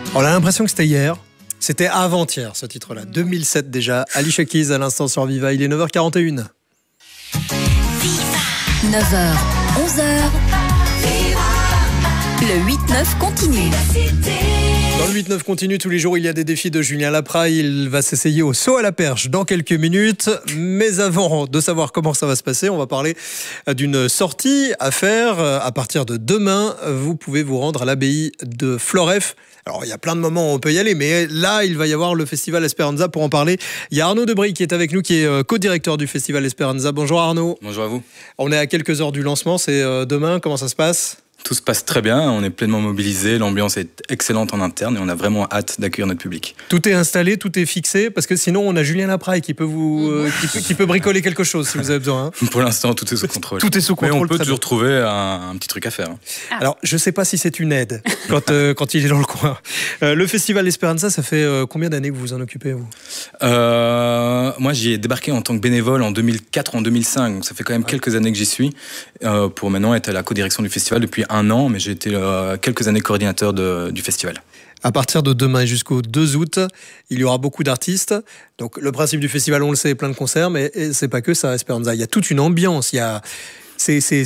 On a l'impression que c'était hier. C'était avant-hier, ce titre-là. 2007 déjà. Alicia Keys à l'instant sur Viva. Il est 9h41. 9h, 11h. Le 8-9 continue. Dans le 8-9 continue, tous les jours, il y a des défis de Julien Lapraille. Il va s'essayer au saut à la perche dans quelques minutes. Mais avant de savoir comment ça va se passer, on va parler d'une sortie à faire. À partir de demain, vous pouvez vous rendre à l'abbaye de Floreffe. Alors, il y a plein de moments où on peut y aller, mais là, il va y avoir le festival Esperanza. Pour en parler, il y a Arnaud Debris qui est avec nous, qui est co-directeur du festival Esperanza. Bonjour Arnaud. Bonjour à vous. On est à quelques heures du lancement, c'est demain. Comment ça se passe ? Tout se passe très bien, on est pleinement mobilisés, l'ambiance est excellente en interne et on a vraiment hâte d'accueillir notre public. Tout est installé, tout est fixé, parce que sinon on a Julien Lapraille qui peut qui peut bricoler quelque chose si vous avez besoin. Hein. Pour l'instant, tout est sous contrôle. Tout est sous contrôle. Mais on peut toujours trouver un petit truc à faire. Alors, je ne sais pas si c'est une aide quand il est dans le coin. Le festival Esperanza, ça fait combien d'années que vous vous en occupez, vous ? Moi, j'y ai débarqué en tant que bénévole en 2004 ou en 2005, donc ça fait quand même quelques années que j'y suis, pour maintenant être à la co-direction du festival depuis un an, mais j'ai été quelques années coordinateur du festival. À partir de demain et jusqu'au 2 août, il y aura beaucoup d'artistes. Donc le principe du festival, on le sait, plein de concerts, mais c'est pas que ça, Esperanza. Il y a toute une ambiance. C'est